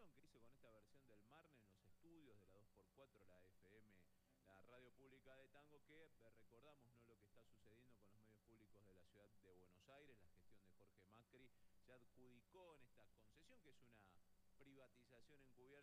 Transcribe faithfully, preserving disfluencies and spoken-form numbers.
presentación que hizo con esta versión del Marne en los estudios de la dos por cuatro, la F M, la radio pública de Tango, que eh, recordamos, ¿no?, lo que está sucediendo con los medios públicos de la ciudad de Buenos Aires. La gestión de Jorge Macri se adjudicó en esta concesión, que es una privatización encubierta